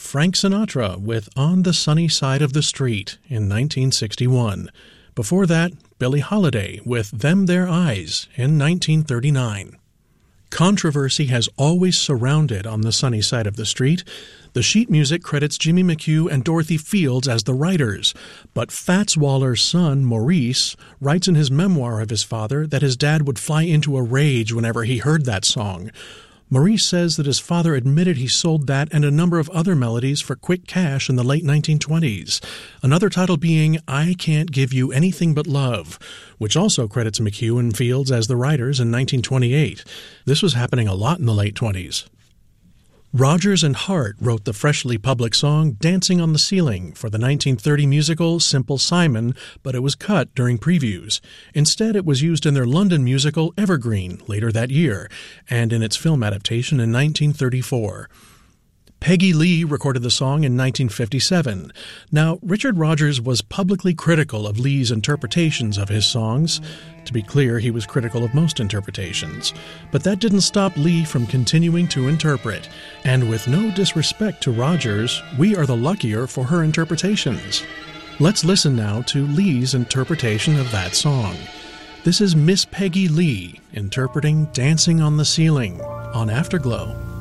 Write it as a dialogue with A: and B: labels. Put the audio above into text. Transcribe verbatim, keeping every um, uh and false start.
A: Frank Sinatra with On the Sunny Side of the Street in nineteen sixty-one. Before that, Billie Holiday with Them Their Eyes in nineteen thirty-nine. Controversy has always surrounded On the Sunny Side of the Street. The sheet music credits Jimmy McHugh and Dorothy Fields as the writers, but Fats Waller's son, Maurice, writes in his memoir of his father that his dad would fly into a rage whenever he heard that song. Maurice says that his father admitted he sold that and a number of other melodies for quick cash in the late nineteen twenties, another title being I Can't Give You Anything But Love, which also credits McHugh and Fields as the writers in nineteen twenty-eight. This was happening a lot in the late twenties. Rodgers and Hart wrote the freshly public song Dancing on the Ceiling for the nineteen thirty musical Simple Simon, but it was cut during previews. Instead, it was used in their London musical Evergreen later that year, and in its film adaptation in nineteen thirty-four. Peggy Lee recorded the song in nineteen fifty-seven. Now, Richard Rodgers was publicly critical of Lee's interpretations of his songs. To be clear, he was critical of most interpretations. But that didn't stop Lee from continuing to interpret. And with no disrespect to Rodgers, we are the luckier for her interpretations. Let's listen now to Lee's interpretation of that song. This is Miss Peggy Lee interpreting Dancing on the Ceiling on Afterglow.